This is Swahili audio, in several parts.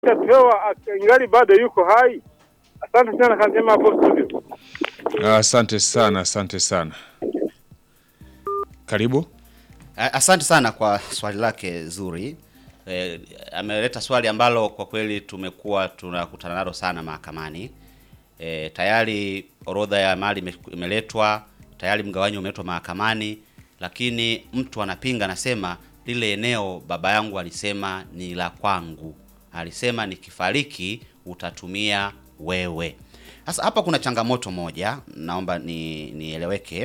Pewa ingali bado yuko hai. Asante sana kasema hapo studio. Asante sana. Karibu. Asante sana kwa swali lake zuri. Ameleta swali ambalo kwa kweli tumekuwa tunakutana nalo sana mahakamani. Tayari orodha ya mali imeletwa, tayari mgawanyo umeletwa mahakamani, lakini mtu anapinga, anasema lile eneo baba yangu alisema ni la kwangu. Alisema nikifariki utatumia wewe. Sasa hapa kuna changamoto moja, naomba nieleweke.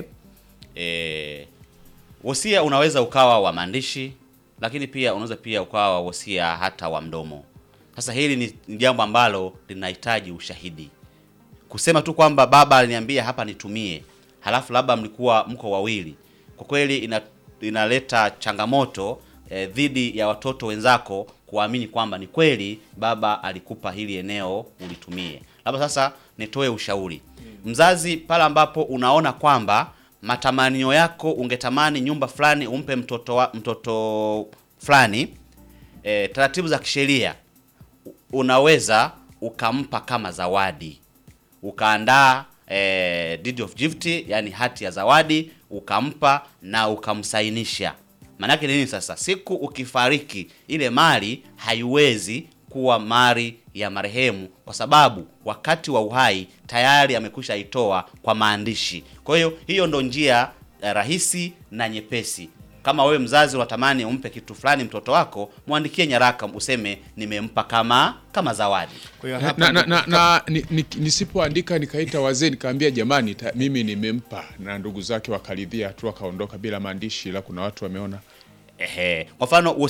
Wosia unaweza ukawa wa maandishi, lakini pia unaweza pia ukawa wosia hata wa mdomo. Sasa hili ni jambo ambalo linahitaji ushahidi. Kusema tu kwamba baba aliniambia hapa nitumie, halafu labda mlikuwa mko wawili, kwa kweli inaleta changamoto dhidi ya watoto wenzako kuamini kwamba ni kweli baba alikupa hili eneo ulitumie. Labda sasa nitoe ushauri. Mzazi, pale ambapo unaona kwamba matamanio yako ungetamani nyumba fulani umpe mtoto fulani, taratibu za kisheria unaweza ukampa kama zawadi. Ukaandaa deed of gift, yani hati ya zawadi, ukampa na ukamsainisha. Maana yake nini sasa? Siku ukifariki, ile mali haiwezi kuwa mali ya marehemu, kwa sababu wakati wa uhai tayari amekwisha itoa kwa maandishi. Kwa hiyo ndo njia rahisi na nyepesi. Kama wewe mzazi unatamani umpe kitu fulani mtoto wako, muandikie nyaraka useme nimempa kama zawadi. Kwa hiyo nisipoandika nikaita wazee nikaambia jamani mimi nimempa, na ndugu zake wakaridhia tu wakaondoka bila maandishi, ila kuna watu wameona. Kwa mfano